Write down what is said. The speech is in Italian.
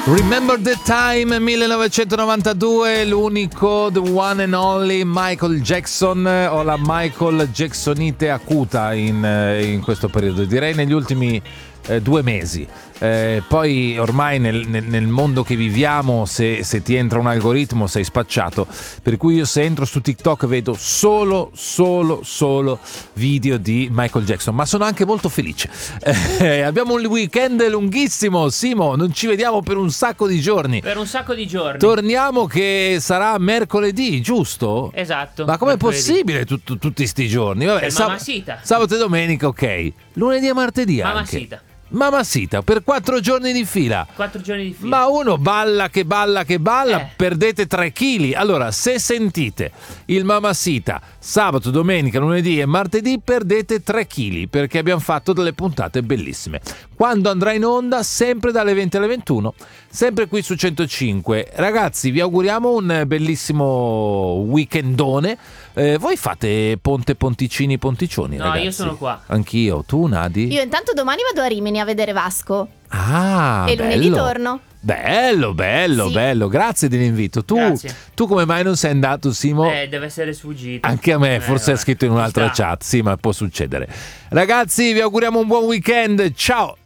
Remember the Time 1992, l'unico, the one and only Michael Jackson, o la Michael Jacksonite acuta in questo periodo, direi negli ultimi 2 mesi. Poi ormai nel mondo che viviamo, se ti entra un algoritmo sei spacciato, per cui io se entro su TikTok vedo solo video di Michael Jackson, ma sono anche molto felice. Abbiamo un weekend lunghissimo, Simo, non ci vediamo per un sacco di giorni. Torniamo che sarà mercoledì, giusto? Esatto. Ma com'è possibile tutti sti giorni? Vabbè, sabato e domenica, ok. Lunedì e martedì anche. Mamacita, per 4 giorni di fila. 4 giorni di fila. Ma uno balla, perdete 3 kg. Allora, se sentite il Mamacita sabato, domenica, lunedì e martedì, perdete 3 kg, perché abbiamo fatto delle puntate bellissime. Quando andrà in onda, sempre dalle 20 alle 21, sempre qui su 105. Ragazzi, vi auguriamo un bellissimo weekendone. Voi fate ponticini, ponticcioni, no, ragazzi? Io sono qua. Anch'io. Tu, Nadi? Io intanto domani vado a Rimini a vedere Vasco. Ah, e lunedì torno. Bello, sì. bello. Grazie dell'invito. Tu come mai non sei andato, Simo? Deve essere sfuggito. Anche a me, forse ha scritto in un'altra chat. Sì, ma può succedere. Ragazzi, vi auguriamo un buon weekend. Ciao.